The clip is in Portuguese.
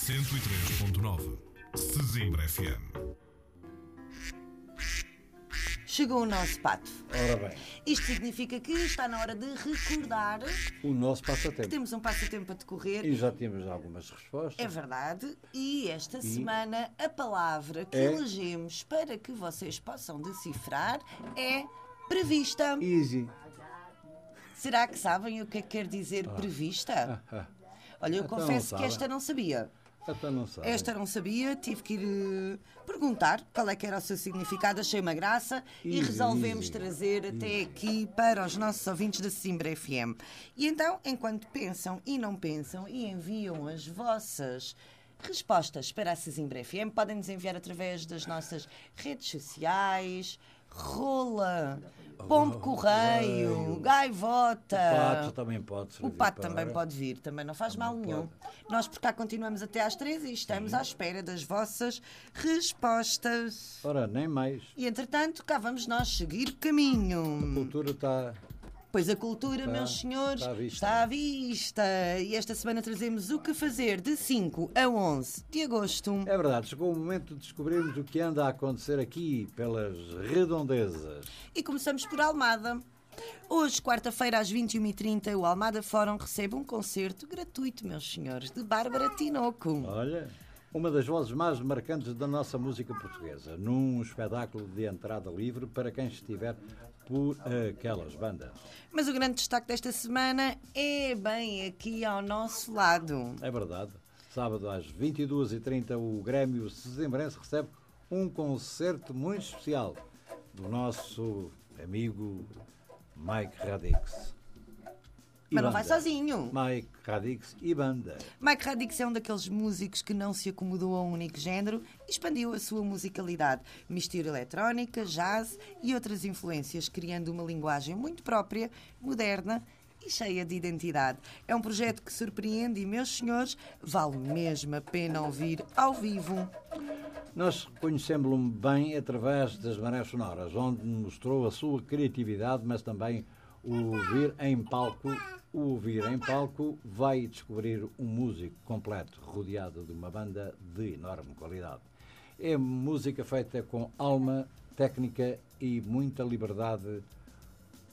103.9 Sesimbra FM. Chegou o nosso pato. Ora bem, Isto significa que está na hora de recordar o nosso que passatempo. temos um passatempo a decorrer. E já tínhamos algumas respostas. É verdade. E esta semana a palavra que É? elegemos para que vocês possam decifrar é prevista. Easy. Será que sabem o que é que quer dizer prevista? Olha, eu Então confesso não que esta não sabia. Até não sabe. Esta não sabia, tive que ir perguntar qual é que era o seu significado, achei uma graça e Easy, resolvemos easy. trazer até aqui para os nossos ouvintes da Sesimbra FM. E então, enquanto pensam e não pensam e enviam as vossas respostas para a Sesimbra FM, podem nos enviar através das nossas redes sociais, rola, pombo correio, gaivota. O pato também pode O servir pato para- também pode vir, também não faz Também mal nenhum. pode. Nós por cá continuamos até às 13 e estamos à espera das vossas respostas. Ora, nem mais. E entretanto, cá vamos nós seguir caminho. A cultura está... Pois a cultura, Está- meus senhores, está à vista. está à vista. E esta semana trazemos o que fazer de 5 a 11 de agosto. É verdade, chegou o momento de descobrirmos o que anda a acontecer aqui pelas redondezas. E começamos por Almada. Hoje, quarta-feira, às 21h30, o Almada Fórum recebe um concerto gratuito, meus senhores, de Bárbara Tinoco. Olha, uma das vozes mais marcantes da nossa música portuguesa, num espetáculo de entrada livre para quem estiver por aquelas bandas. Mas o grande destaque desta semana é bem aqui ao nosso lado. É verdade. Sábado às 22h30 o Grêmio Sesimbrense recebe um concerto muito especial do nosso amigo Mike Radix. E Mas não vai banda. sozinho. Mike Radix e banda. Mike Radix é um daqueles músicos que não se acomodou a um único género e expandiu a sua musicalidade. Mistura eletrónica, jazz e outras influências, criando uma linguagem muito própria, moderna e cheia de identidade. É um projeto que surpreende e, meus senhores, vale mesmo a pena ouvir ao vivo. Nós conhecemos-lo bem através das Marés Sonoras, onde mostrou a sua criatividade, mas também o ouvir em palco. O ouvir em palco vai descobrir um músico completo, rodeado de uma banda de enorme qualidade. É música feita com alma, técnica e muita liberdade